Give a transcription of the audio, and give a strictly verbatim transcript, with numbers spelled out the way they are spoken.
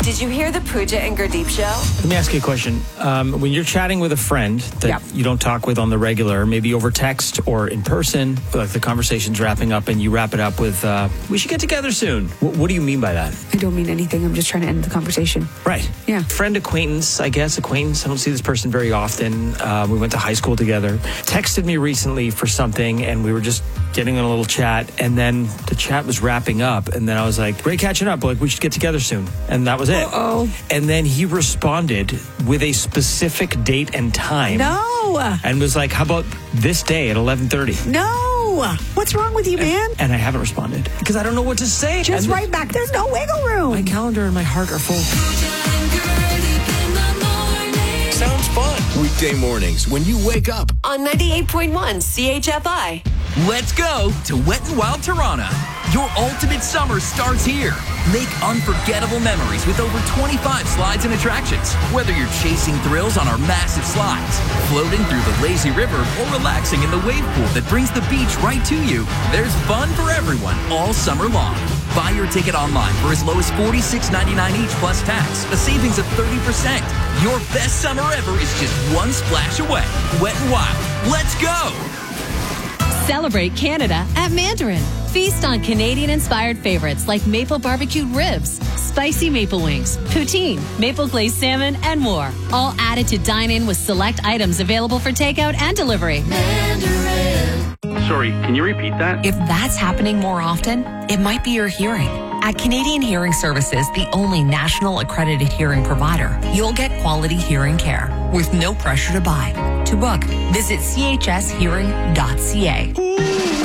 Did you hear the Pooja and Gurdeep show? Let me ask you a question. Um, when you're chatting with a friend that Yep. you don't talk with on the regular, maybe over text or in person, like the conversation's wrapping up and you wrap it up with, uh, we should get together soon. W- what do you mean by that? I don't mean anything. I'm just trying to end the conversation. Right. Yeah. Friend, acquaintance, I guess, acquaintance. I don't see this person very often. Uh, we went to high school together. Texted me recently for something and we were just getting on a little chat and then the chat was wrapping up and then I was like, great catching up, like we should get together soon. And that was it. Uh-oh. And then he responded with a specific date and time. No. And was like, how about this day at eleven thirty? No. What's wrong with you, man? And I haven't responded because I don't know what to say. Just And write back. There's no wiggle room. My calendar and my heart are full. Sounds fun. Weekday mornings when you wake up. On ninety-eight point one C H F I. Let's go to Wet n Wild Toronto. Your ultimate summer starts here. Make unforgettable memories with over twenty-five slides and attractions. Whether you're chasing thrills on our massive slides, floating through the lazy river, or relaxing in the wave pool that brings the beach right to you, there's fun for everyone all summer long. Buy your ticket online for as low as forty-six ninety-nine each plus tax, a savings of thirty percent. Your best summer ever is just one splash away. Wet n Wild. Let's go! Celebrate Canada at Mandarin. Feast on Canadian-inspired favorites like maple barbecued ribs, spicy maple wings, poutine, maple glazed salmon, and more. All added to dine in with select items available for takeout and delivery. Mandarin. Sorry, can you repeat that? If that's happening more often, it might be your hearing. At Canadian Hearing Services, the only national accredited hearing provider, you'll get quality hearing care with no pressure to buy. To book, visit c h s hearing dot c a.